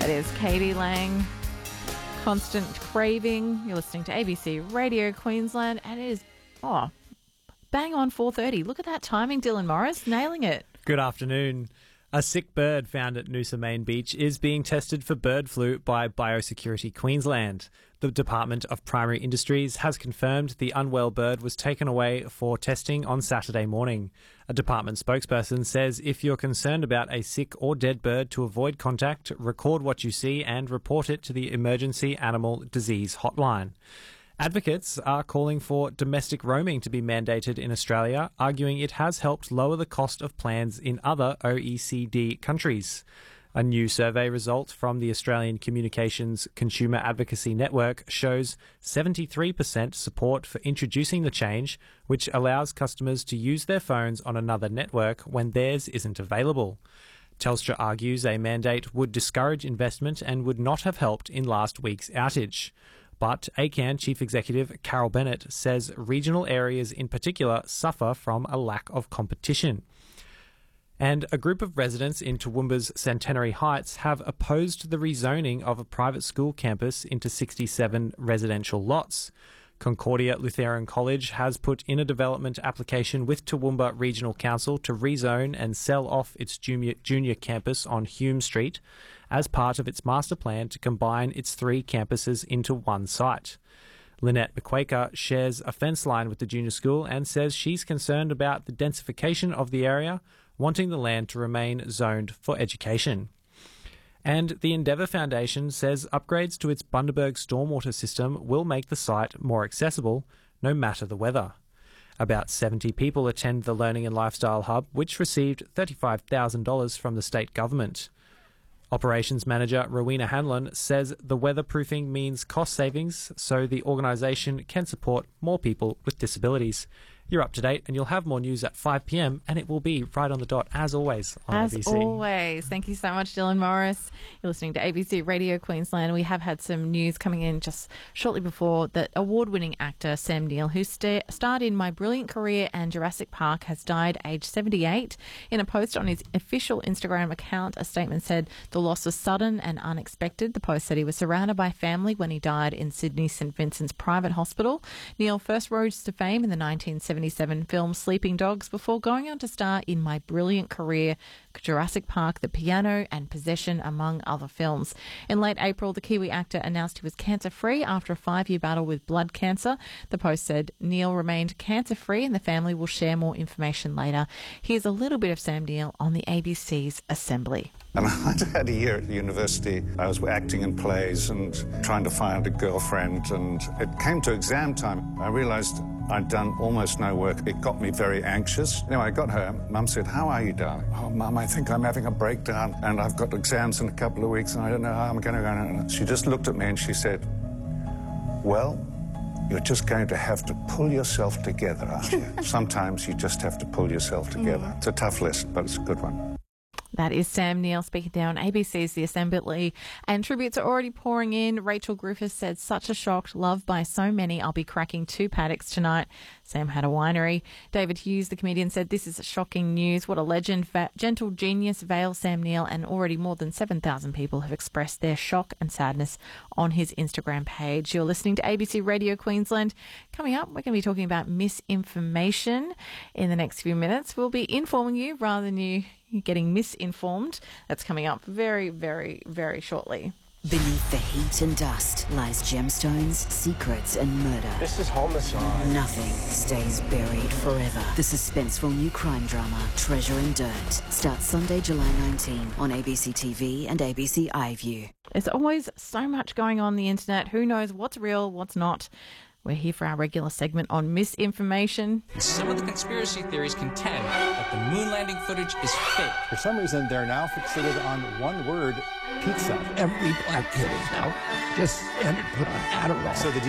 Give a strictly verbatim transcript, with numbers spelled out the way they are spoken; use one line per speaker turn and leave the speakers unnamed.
That is Katie Lang, Constant Craving. You're listening to A B C Radio Queensland, and it is, oh, bang on four thirty. Look at that timing, Dylan Morris, nailing it.
Good afternoon. A sick bird found at Noosa Main Beach is being tested for bird flu by Biosecurity Queensland. The Department of Primary Industries has confirmed the unwell bird was taken away for testing on Saturday morning. A department spokesperson says if you're concerned about a sick or dead bird, to avoid contact, record what you see and report it to the Emergency Animal Disease Hotline. Advocates are calling for domestic roaming to be mandated in Australia, arguing it has helped lower the cost of plans in other O E C D countries. A new survey result from the Australian Communications Consumer Advocacy Network shows seventy-three percent support for introducing the change, which allows customers to use their phones on another network when theirs isn't available. Telstra argues a mandate would discourage investment and would not have helped in last week's outage. But A C A N Chief Executive Carol Bennett says regional areas in particular suffer from a lack of competition. And a group of residents in Toowoomba's Centenary Heights have opposed the rezoning of a private school campus into sixty-seven residential lots. Concordia Lutheran College has put in a development application with Toowoomba Regional Council to rezone and sell off its junior, junior campus on Hume Street as part of its master plan to combine its three campuses into one site. Lynette McQuaker shares a fence line with the junior school and says she's concerned about the densification of the area, wanting the land to remain zoned for education. And the Endeavour Foundation says upgrades to its Bundaberg stormwater system will make the site more accessible, no matter the weather. About seventy people attend the Learning and Lifestyle Hub, which received thirty-five thousand dollars from the state government. Operations Manager Rowena Hanlon says the weatherproofing means cost savings, so the organisation can support more people with disabilities. You're up to date, and you'll have more news at five p.m, and it will be right on the dot, as always, on
as
A B C.
As always. Thank you so much, Dylan Morris. You're listening to A B C Radio Queensland. We have had some news coming in just shortly before that award-winning actor Sam Neill, who sta- starred in My Brilliant Career and Jurassic Park, has died aged seventy-eight. In a post on his official Instagram account, a statement said the loss was sudden and unexpected. The post said he was surrounded by family when he died in Sydney St Vincent's private hospital. Neill first rose to fame in the nineteen seventy-seven film Sleeping Dogs before going on to star in My Brilliant Career, Jurassic Park, The Piano and Possession, among other films. In late April, the Kiwi actor announced he was cancer-free after a five-year battle with blood cancer. The post said Neill remained cancer-free and the family will share more information later. Here's a little bit of Sam Neill on the A B C's Assembly.
And I'd had a year at university. I was acting in plays and trying to find a girlfriend, and it came to exam time. I realised I'd done almost no work. It got me very anxious. Anyway, I got home. Mum said, "How are you, darling?" "Oh, Mum, I think I'm having a breakdown, and I've got exams in a couple of weeks, and I don't know how I'm going to go." She just looked at me and she said, "Well, you're just going to have to pull yourself together, aren't you?" Sometimes you just have to pull yourself together. Mm. It's a tough lesson, but it's a good one.
That is Sam Neill speaking there on A B C's The Assembly. And tributes are already pouring in. Rachel Griffiths said, "Such a shock, loved by so many. I'll be cracking two paddocks tonight." Sam had a winery. David Hughes, the comedian, said, "This is shocking news. What a legend. Va- gentle genius, Vale Sam Neill." And already more than seven thousand people have expressed their shock and sadness on his Instagram page. You're listening to A B C Radio Queensland. Coming up, we're going to be talking about misinformation in the next few minutes. We'll be informing you rather than you getting misinformed. That's coming up very, very, very shortly.
Beneath the heat and dust lies gemstones, secrets and murder.
This is homicide.
Nothing stays buried forever. The suspenseful new crime drama, Treasure in Dirt, starts Sunday, July nineteenth on A B C T V and A B C iView.
There's always so much going on the internet. Who knows what's real, what's not? We're here for our regular segment on misinformation.
Some of the conspiracy theories contend that the moon landing footage is fake.
For some reason, they're now fixated on one word, pizza.
Every black kid is now just standard put on Adderall.
So the